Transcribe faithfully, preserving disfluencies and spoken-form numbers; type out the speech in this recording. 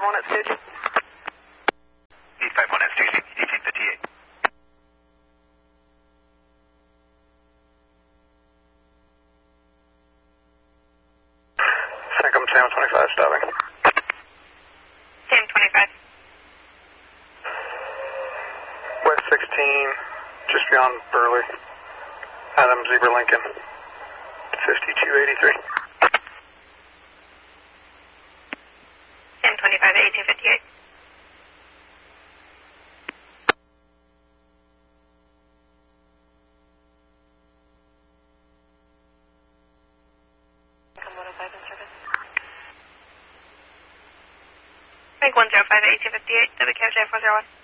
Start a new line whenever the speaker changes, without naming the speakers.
one at staging.
eight five one at staging, eighteen fifty-eight.
Syncom Sam twenty-five stopping.
Sam twenty-five.
West sixteen, just beyond Burley. Adam Zebra Lincoln, fifty-two eighty-three.
Sam twenty-five, eighteen fifty-eight. Make one zero five, eighteen fifty-eight, W K J four zero one.